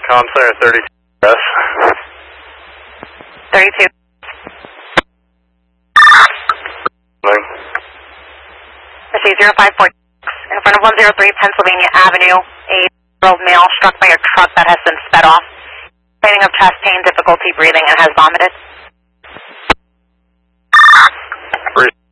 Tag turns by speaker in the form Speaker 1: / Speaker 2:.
Speaker 1: Center 32. Yes.
Speaker 2: 32. Receive 054 in front of 103 Pennsylvania Avenue. A 8-year-old male struck by a truck that has been sped off. Complaining of chest pain, difficulty breathing, and has vomited.